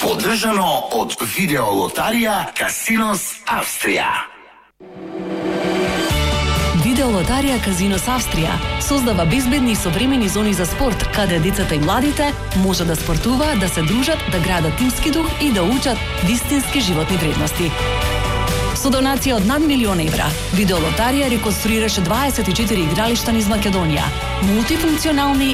Поддржано од Видеолотарија Касинос Австрија. Видеолотарија Казинос Австрија создава безбедни и современи зони за спорт, каде децата и младите може да спортуваат, да се дружат, да градат тимски дух и да учат вистински животни вредности. Со донација од над €1.000.000, Видеолотарија реконструираше 24 игралишта низ Македонија, мултифункционални